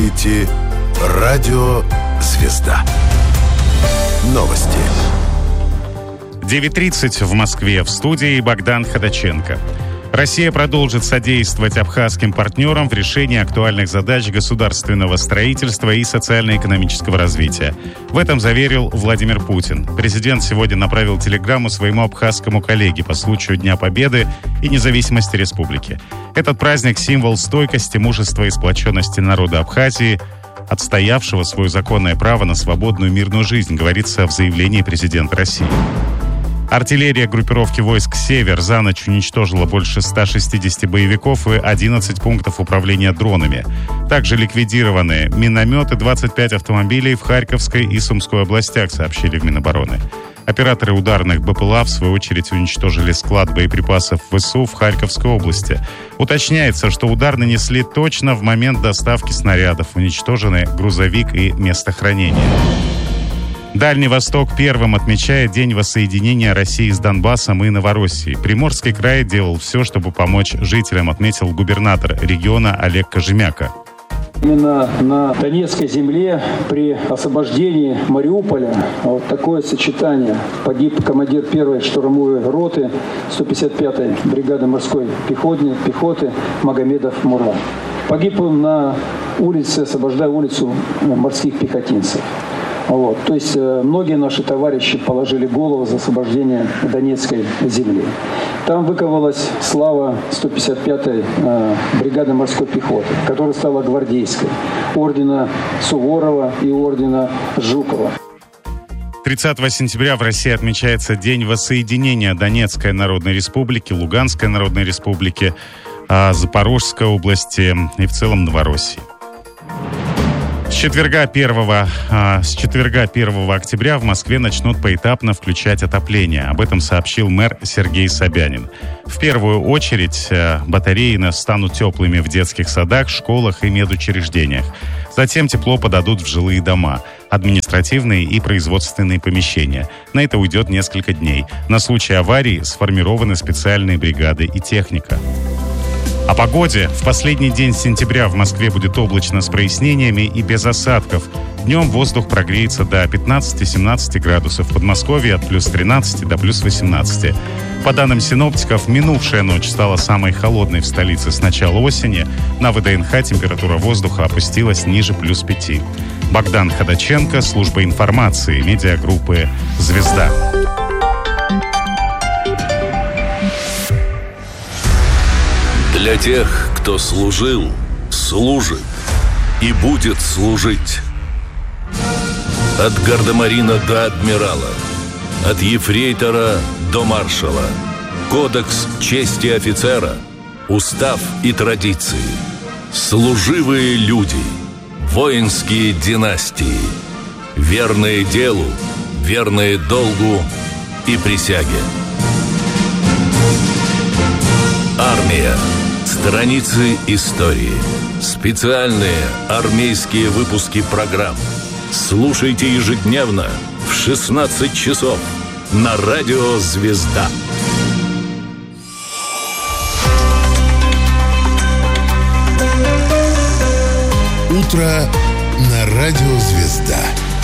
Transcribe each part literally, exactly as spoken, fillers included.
слушаете Радио «Звезда». Новости. девять тридцать в Москве. В студии Богдан Ходаченко. Россия продолжит содействовать абхазским партнерам в решении актуальных задач государственного строительства и социально-экономического развития. В этом заверил Владимир Путин. Президент сегодня направил телеграмму своему абхазскому коллеге по случаю Дня Победы и независимости республики. Этот праздник – символ стойкости, мужества и сплоченности народа Абхазии, отстоявшего свое законное право на свободную мирную жизнь, говорится в заявлении президента России. Артиллерия группировки войск «Север» за ночь уничтожила больше ста шестидесяти боевиков и одиннадцать пунктов управления дронами. Также ликвидированы минометы, двадцать пять автомобилей в Харьковской и Сумской областях, сообщили в Минобороны. Операторы ударных БПЛА, в свою очередь, уничтожили склад боеприпасов ВСУ в Харьковской области. Уточняется, что удар нанесли точно в момент доставки снарядов. Уничтожены грузовик и место хранения. Дальний Восток первым отмечает День воссоединения России с Донбассом и Новороссией. Приморский край делал все, чтобы помочь жителям, отметил губернатор региона Олег Кожемяка. Именно на Донецкой земле при освобождении Мариуполя вот такое сочетание. Погиб командир первой штурмовой роты сто пятьдесят пятой бригады морской пехоты, пехоты Магомедов Мурат. Погиб он на улице, освобождая улицу морских пехотинцев. Вот. То есть э, многие наши товарищи положили голову за освобождение Донецкой земли. Там выковалась слава сто пятьдесят пятой э, бригады морской пехоты, которая стала гвардейской, ордена Суворова и ордена Жукова. тридцатого сентября в России отмечается День воссоединения Донецкой Народной Республики, Луганской Народной Республики, э, Запорожской области и в целом Новороссии. С четверга первого, а, с четверга первого октября в Москве начнут поэтапно включать отопление. Об этом сообщил мэр Сергей Собянин. В первую очередь а, батареи станут теплыми в детских садах, школах и медучреждениях. Затем тепло подадут в жилые дома, административные и производственные помещения. На это уйдет несколько дней. На случай аварии сформированы специальные бригады и техника. О погоде. В последний день сентября в Москве будет облачно с прояснениями и без осадков. Днем воздух прогреется до пятнадцати-семнадцати градусов. В Подмосковье от плюс тринадцати до плюс восемнадцати. По данным синоптиков, минувшая ночь стала самой холодной в столице с начала осени. На ВДНХ температура воздуха опустилась ниже плюс пяти. Богдан Ходаченко, служба информации, медиагруппы «Звезда». Для тех, кто служил, служит и будет служить. От гардемарина до адмирала, от ефрейтора до маршала. Кодекс чести офицера, устав и традиции. Служивые люди, воинские династии. Верные делу, верные долгу и присяге. Армия. Страницы истории. Специальные армейские выпуски программ. Слушайте ежедневно в шестнадцать часов на радио «Звезда». Утро на радио «Звезда».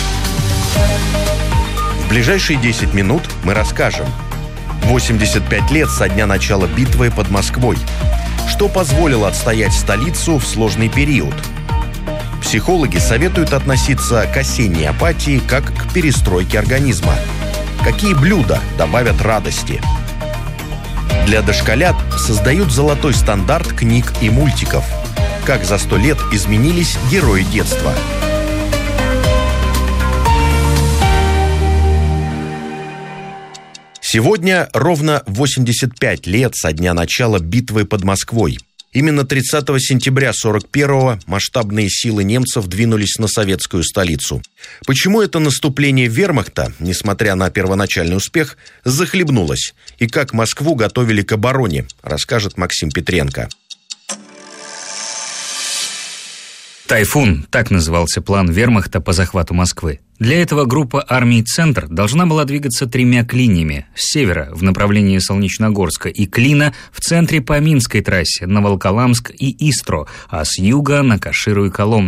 В ближайшие десять минут мы расскажем. восемьдесят пять лет со дня начала битвы под Москвой. Что позволило отстоять столицу в сложный период? Психологи советуют относиться к осенней апатии как к перестройке организма. Какие блюда добавят радости? Для дошколят создают золотой стандарт книг и мультиков. Как за сто лет изменились герои детства? Сегодня ровно восемьдесят пять лет со дня начала битвы под Москвой. Именно тридцатого сентября сорок первого масштабные силы немцев двинулись на советскую столицу. Почему это наступление вермахта, несмотря на первоначальный успех, захлебнулось? И как Москву готовили к обороне, расскажет Максим Петренко. «Тайфун» — так назывался план вермахта по захвату Москвы. Для этого группа армий «Центр» должна была двигаться тремя клиньями: с севера в направлении Солнечногорска и Клина, в центре по Минской трассе на Волоколамск и Истру, а с юга на Каширу и Коломну.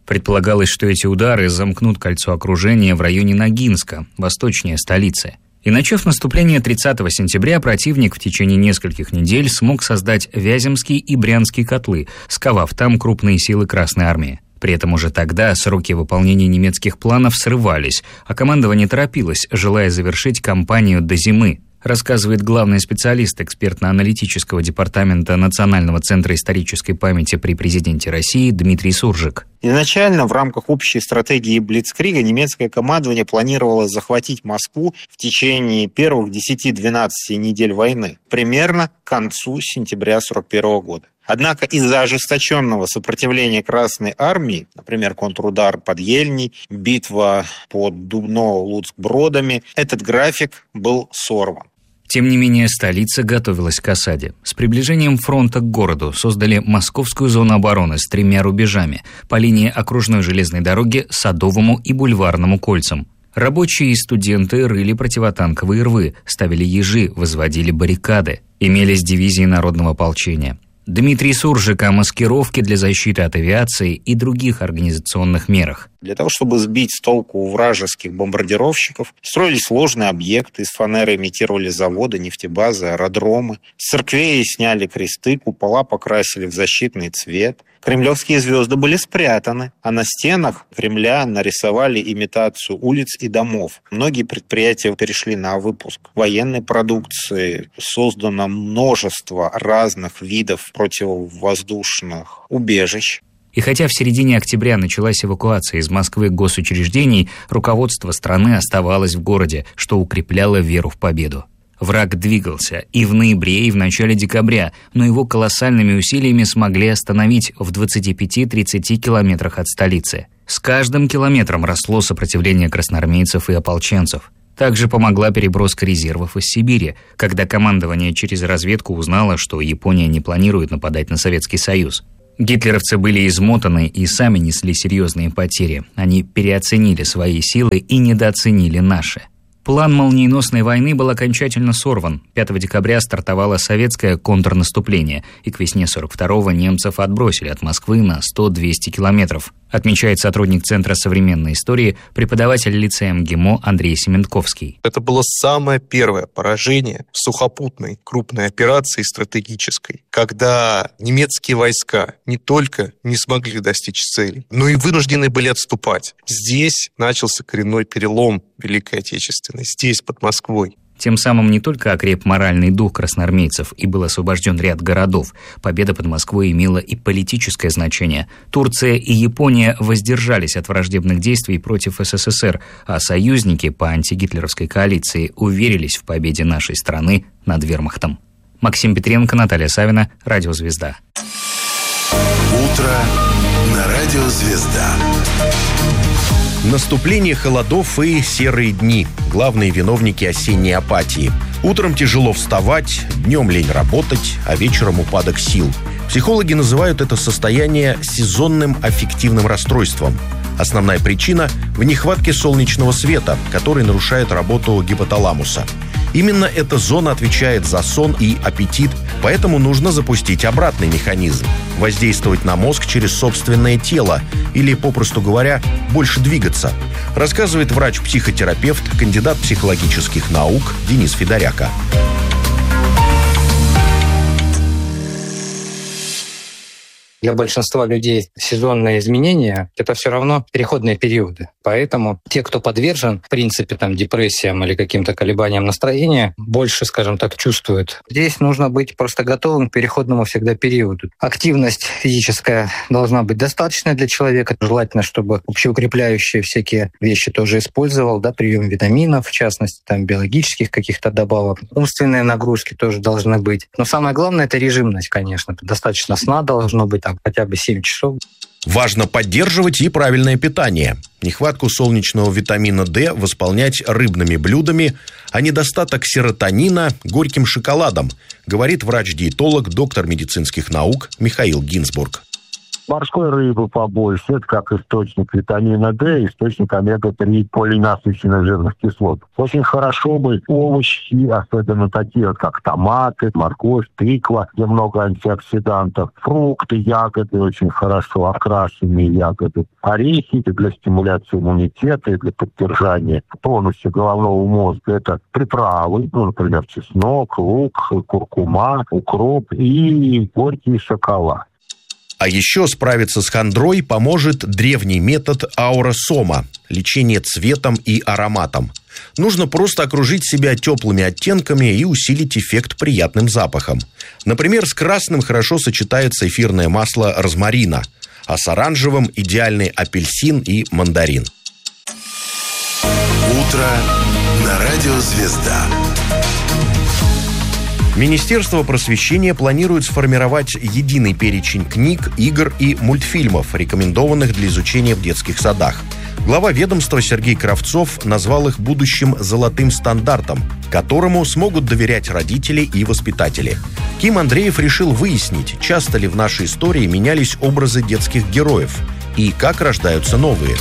Предполагалось, что эти удары замкнут кольцо окружения в районе Ногинска, восточнее столицы. И начав наступление тридцатого сентября, противник в течение нескольких недель смог создать Вяземский и Брянский котлы, сковав там крупные силы Красной Армии. При этом уже тогда сроки выполнения немецких планов срывались, а командование торопилось, желая завершить кампанию до зимы, рассказывает главный специалист экспертно-аналитического департамента Национального центра исторической памяти при президенте России Дмитрий Суржик. Изначально в рамках общей стратегии Блицкрига немецкое командование планировало захватить Москву в течение первых десяти-двенадцати недель войны, примерно к концу сентября сорок первого года. Однако из-за ожесточенного сопротивления Красной Армии, например, контрудар под Ельней, битва под Дубно-Луцк-Бродами, этот график был сорван. Тем не менее, столица готовилась к осаде. С приближением фронта к городу создали московскую зону обороны с тремя рубежами по линии окружной железной дороги Садовому и Бульварному кольцам. Рабочие и студенты рыли противотанковые рвы, ставили ежи, возводили баррикады. Имелись дивизии народного ополчения. Дмитрий Суржик о маскировке для защиты от авиации и других организационных мерах. Для того, чтобы сбить с толку вражеских бомбардировщиков, строились сложные объекты, из фанеры имитировали заводы, нефтебазы, аэродромы. С церквей сняли кресты, купола покрасили в защитный цвет. Кремлевские звезды были спрятаны, а на стенах Кремля нарисовали имитацию улиц и домов. Многие предприятия перешли на выпуск военной продукции. Создано множество разных видов противовоздушных убежищ. И хотя в середине октября началась эвакуация из Москвы госучреждений, руководство страны оставалось в городе, что укрепляло веру в победу. Враг двигался и в ноябре, и в начале декабря, но его колоссальными усилиями смогли остановить в двадцати пяти-тридцати километрах от столицы. С каждым километром росло сопротивление красноармейцев и ополченцев. Также помогла переброска резервов из Сибири, когда командование через разведку узнало, что Япония не планирует нападать на Советский Союз. Гитлеровцы были измотаны и сами несли серьезные потери. Они переоценили свои силы и недооценили наши. План молниеносной войны был окончательно сорван. пятого декабря стартовало советское контрнаступление, и к весне сорок второго немцев отбросили от Москвы на сто-двести километров, отмечает сотрудник Центра современной истории, преподаватель лицея МГИМО Андрей Сементковский. Это было самое первое поражение в сухопутной крупной операции стратегической, когда немецкие войска не только не смогли достичь цели, но и вынуждены были отступать. Здесь начался коренной перелом Великой Отечественной, здесь, под Москвой. Тем самым не только окреп моральный дух красноармейцев и был освобожден ряд городов, победа под Москвой имела и политическое значение. Турция и Япония воздержались от враждебных действий против СССР, а союзники по антигитлеровской коалиции уверились в победе нашей страны над вермахтом. Максим Петренко, Наталья Савина, Радио «Звезда». Утро на Радио «Звезда». Наступление холодов и серые дни – главные виновники осенней апатии. Утром тяжело вставать, днем лень работать, а вечером упадок сил. Психологи называют это состояние сезонным аффективным расстройством. Основная причина – в нехватке солнечного света, который нарушает работу гипоталамуса. Именно эта зона отвечает за сон и аппетит, поэтому нужно запустить обратный механизм – воздействовать на мозг через собственное тело или, попросту говоря, больше двигаться, рассказывает врач-психотерапевт, кандидат психологических наук Денис Федоряка. Для большинства людей сезонные изменения – это все равно переходные периоды. Поэтому те, кто подвержен, в принципе, там, депрессиям или каким-то колебаниям настроения, больше, скажем так, чувствуют. Здесь нужно быть просто готовым к переходному всегда периоду. Активность физическая должна быть достаточной для человека. Желательно, чтобы общеукрепляющие всякие вещи тоже использовал, да, прием витаминов, в частности, там, биологических каких-то добавок. Умственные нагрузки тоже должны быть. Но самое главное – это режимность, конечно. Достаточно сна должно быть, там, хотя бы семь часов. Важно поддерживать и правильное питание. Нехватку солнечного витамина D восполнять рыбными блюдами, а недостаток серотонина – горьким шоколадом, говорит врач-диетолог, доктор медицинских наук Михаил Гинзбург. Морской рыбы побольше. Это как источник витамина D, источник омега три полиненасыщенных жирных кислот. Очень хорошо бы овощи, особенно такие вот, как томаты, морковь, тыква, где много антиоксидантов. Фрукты, ягоды очень хорошо, окрашенные ягоды. Орехи для стимуляции иммунитета и для поддержания тонуса головного мозга. Это приправы, ну, например, чеснок, лук, куркума, укроп и горький шоколад. А еще справиться с хандрой поможет древний метод ауросома – лечение цветом и ароматом. Нужно просто окружить себя теплыми оттенками и усилить эффект приятным запахом. Например, с красным хорошо сочетается эфирное масло розмарина, а с оранжевым – идеальный апельсин и мандарин. Утро на радио «Звезда». Министерство просвещения планирует сформировать единый перечень книг, игр и мультфильмов, рекомендованных для изучения в детских садах. Глава ведомства Сергей Кравцов назвал их будущим золотым стандартом, которому смогут доверять родители и воспитатели. Ким Андреев решил выяснить, часто ли в нашей истории менялись образы детских героев и как рождаются новые.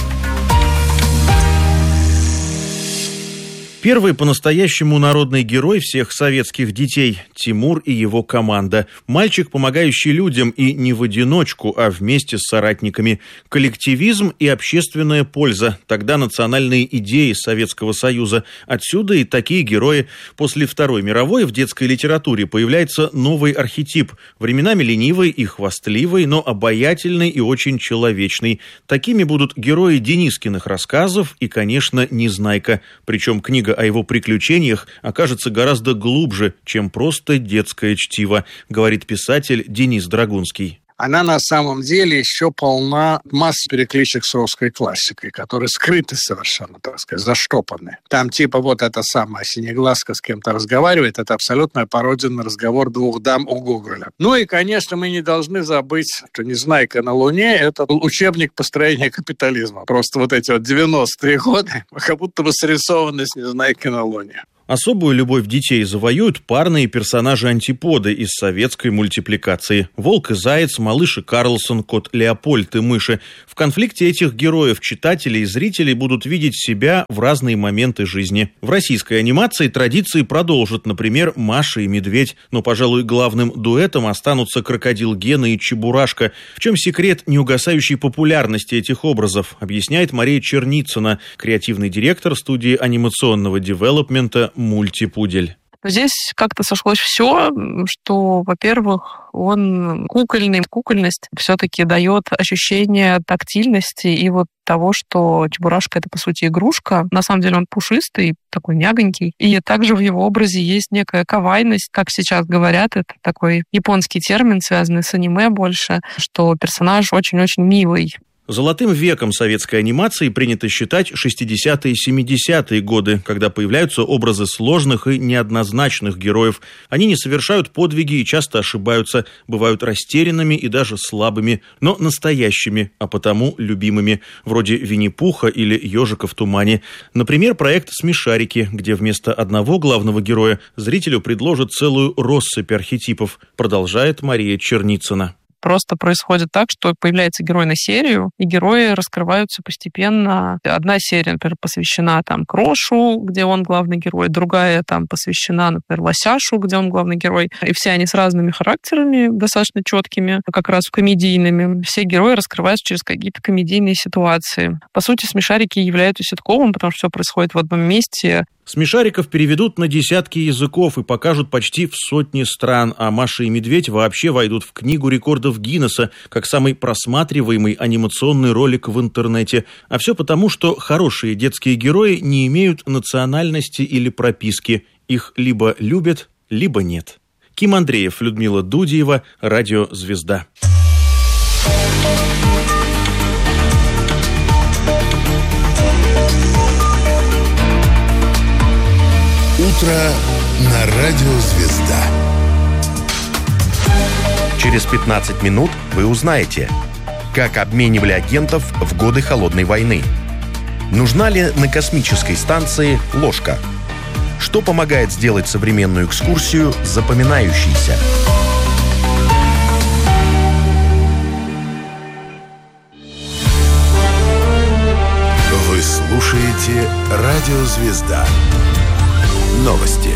Первый по-настоящему народный герой всех советских детей – Тимур и его команда. Мальчик, помогающий людям и не в одиночку, а вместе с соратниками. Коллективизм и общественная польза – тогда национальные идеи Советского Союза. Отсюда и такие герои. После Второй мировой в детской литературе появляется новый архетип. Временами ленивый и хвастливый, но обаятельный и очень человечный. Такими будут герои Денискиных рассказов и, конечно, Незнайка. Причем книга о его приключениях окажется гораздо глубже, чем просто детское чтиво, говорит писатель Денис Драгунский. Она на самом деле еще полна массы перекличек с русской классикой, которые скрыты совершенно, так сказать, заштопаны. Там типа вот эта самая Синеглазка с кем-то разговаривает, это абсолютная пародия на разговор двух дам у Гоголя. Ну и, конечно, мы не должны забыть, что «Незнайка на Луне» — это учебник построения капитализма. Просто вот эти вот девяностые годы как будто бы срисованы с «Незнайкой на Луне». Особую любовь детей завоюют парные персонажи-антиподы из советской мультипликации. Волк и заяц, малыш и Карлсон, кот Леопольд и мыши. В конфликте этих героев читатели и зрители будут видеть себя в разные моменты жизни. В российской анимации традиции продолжат, например, Маша и Медведь. Но, пожалуй, главным дуэтом останутся Крокодил Гена и Чебурашка. В чем секрет неугасающей популярности этих образов, объясняет Мария Черницына, креативный директор студии анимационного девелопмента «Мультипудель». Здесь как-то сошлось все, что, во-первых, он кукольный. Кукольность все-таки дает ощущение тактильности и вот того, что Чебурашка — это, по сути, игрушка. На самом деле он пушистый, такой мягонький. И также в его образе есть некая кавайность, как сейчас говорят, это такой японский термин, связанный с аниме больше, что персонаж очень-очень милый. Золотым веком советской анимации принято считать шестидесятые и семидесятые годы, когда появляются образы сложных и неоднозначных героев. Они не совершают подвиги и часто ошибаются, бывают растерянными и даже слабыми, но настоящими, а потому любимыми, вроде Винни-Пуха или Ежика в тумане. Например, проект «Смешарики», где вместо одного главного героя зрителю предложат целую россыпь архетипов, продолжает Мария Черницына. Просто происходит так, что появляется герой на серию, и герои раскрываются постепенно. Одна серия, например, посвящена там Крошу, где он главный герой, другая там посвящена, например, Лосяшу, где он главный герой. И все они с разными характерами, достаточно четкими, как раз комедийными. Все герои раскрываются через какие-то комедийные ситуации. По сути, «Смешарики» являются ситкомом, потому что все происходит в одном месте. «Смешариков» переведут на десятки языков и покажут почти в сотни стран, а «Маша и Медведь» вообще войдут в книгу рекордов Гиннесса как самый просматриваемый анимационный ролик в интернете. А все потому, что хорошие детские герои не имеют национальности или прописки. Их либо любят, либо нет. Ким Андреев, Людмила Дудиева, Радио «Звезда». Утро на радио «Звезда». Через пятнадцать минут вы узнаете, как обменивали агентов в годы Холодной войны. Нужна ли на космической станции ложка? Что помогает сделать современную экскурсию запоминающейся? слушаете «Радио Звезда». Новости.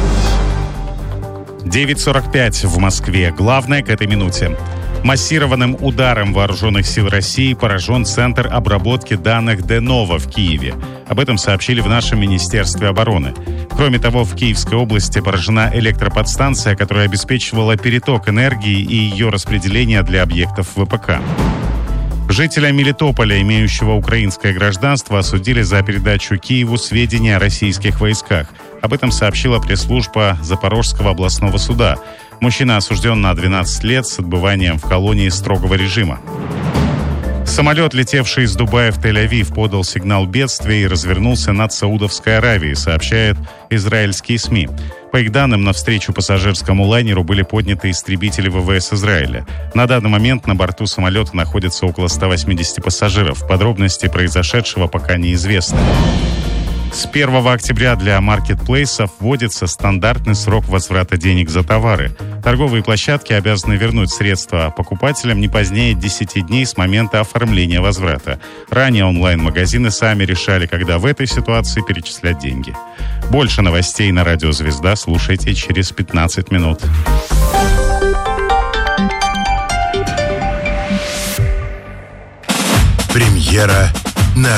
девять сорок пять в Москве. Главное к этой минуте. Массированным ударом вооруженных сил России поражен Центр обработки данных Денова в Киеве. Об этом сообщили в нашем Министерстве обороны. Кроме того, в Киевской области поражена электроподстанция, которая обеспечивала переток энергии и ее распределение для объектов ВПК. Жителя Мелитополя, имеющего украинское гражданство, осудили за передачу Киеву сведений о российских войсках. Об этом сообщила пресс-служба Запорожского областного суда. Мужчина осужден на двенадцать лет с отбыванием в колонии строгого режима. Самолет, летевший из Дубая в Тель-Авив, подал сигнал бедствия и развернулся над Саудовской Аравией, сообщают израильские СМИ. По их данным, навстречу пассажирскому лайнеру были подняты истребители ВВС Израиля. На данный момент на борту самолета находится около ста восьмидесяти пассажиров. Подробности произошедшего пока неизвестны. С первого октября для маркетплейсов вводится стандартный срок возврата денег за товары. Торговые площадки обязаны вернуть средства покупателям не позднее десяти дней с момента оформления возврата. Ранее онлайн-магазины сами решали, когда в этой ситуации перечислять деньги. Больше новостей на Радио Звезда слушайте через пятнадцать минут. Премьера